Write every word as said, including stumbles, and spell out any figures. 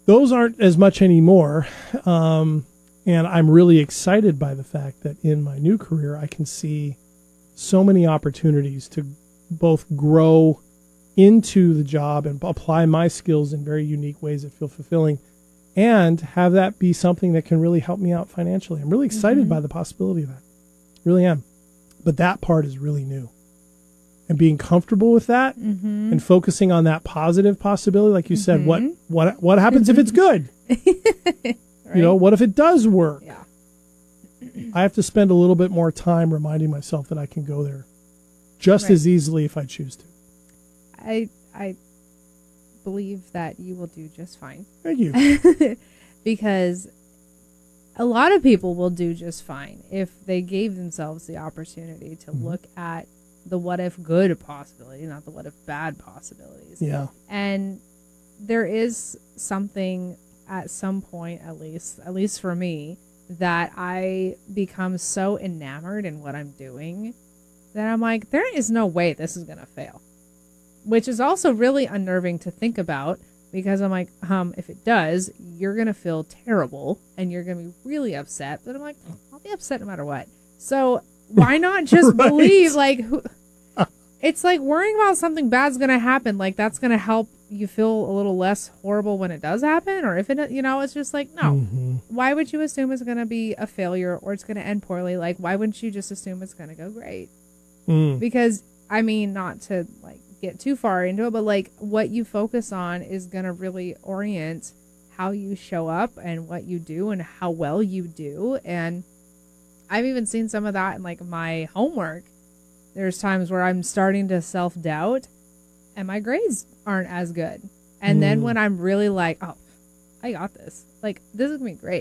those aren't as much anymore. Um, and I'm really excited by the fact that in my new career, I can see so many opportunities to both grow into the job and apply my skills in very unique ways that feel fulfilling, and have that be something that can really help me out financially. I'm really excited mm-hmm. by the possibility of that. Really am. But that part is really new. And being comfortable with that mm-hmm. and focusing on that positive possibility, like you mm-hmm. said, what what what happens if it's good? Right? You know, what if it does work? Yeah. I have to spend a little bit more time reminding myself that I can go there just right. as easily if I choose to. I I believe that you will do just fine. Thank you. Because a lot of people will do just fine if they gave themselves the opportunity to mm-hmm. look at the what if good possibility, not the what if bad possibilities. Yeah. And there is something at some point, at least, at least for me, that I become so enamored in what I'm doing that I'm like, there is no way this is going to fail. Which is also really unnerving to think about, because I'm like, um, if it does, you're going to feel terrible and you're going to be really upset. But I'm like, I'll be upset no matter what. So why not just right. believe, like, who, it's like worrying about something bad's going to happen. Like, that's going to help you feel a little less horrible when it does happen. Or if it, you know, it's just like, no. Mm-hmm. Why would you assume it's going to be a failure or it's going to end poorly? Like, why wouldn't you just assume it's going to go great? Mm. Because, I mean, not to, like, get too far into it, but like what you focus on is going to really orient how you show up and what you do and how well you do. And I've even seen some of that in like my homework. There's times where I'm starting to self-doubt and my grades aren't as good. And mm. then when I'm really like, oh, I got this, like, this is going to be great.